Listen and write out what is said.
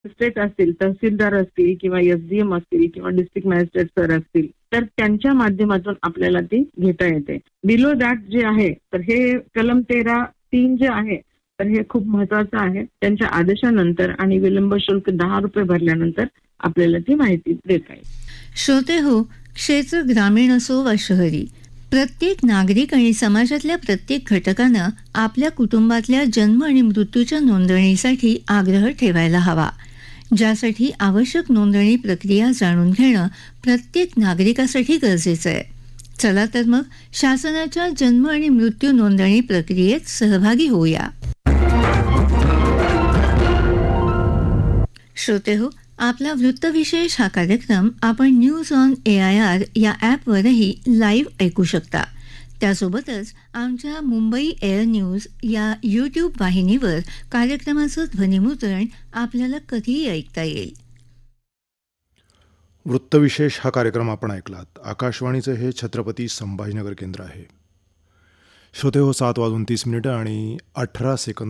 Magistrate असतील, तहसीलदार असतील किंवा एसडीएम असतील किंवा डिस्ट्रिक्ट मॅजिस्ट्रेट सर असतील, तर त्यांच्या माध्यमातून आपल्याला ती घेता येते. बिलो दॅट जे आहे, तर हे कलम 13(3) जे आहे, तर हे खूप महत्वाचं आहे. त्यांच्या आदेशानंतर आणि विलंब शुल्क ₹10 भरल्यानंतर आपल्याला ती माहिती देता येईल. श्रोते हो, क्षेत्र ग्रामीण असो वा शहरी, प्रत्येक नागरिक आणि समाजातल्या प्रत्येक घटकानं आपल्या कुटुंबातल्या जन्म आणि मृत्यूच्या नोंदणीसाठी आग्रह ठेवायला हवा, ज्यासाठी आवश्यक नोंदणी प्रक्रिया जाणून घेणं प्रत्येक नागरिकासाठी गरजेचं आहे. चला तर मग शासनाच्या जन्म आणि मृत्यू नोंदणी प्रक्रियेत सहभागी होऊया. श्रोते हो, आपला वृत्तविशेष हा कार्यक्रम आपण न्यूज ऑन AIR या ॲपवरही लाईव्ह ऐकू शकता. त्यासोबतच आमच्या मुंबई एअर न्यूज या YouTube वाहिनीवर कार्यक्रमाचं ध्वनिमुद्रण आपल्याला कधीही ऐकता येईल. वृत्तविशेष हा कार्यक्रम आपण ऐकलात. आकाशवाणीचं हे छत्रपती संभाजीनगर केंद्र आहे. श्रोते हो, 7:30 आणि 18 सेकंद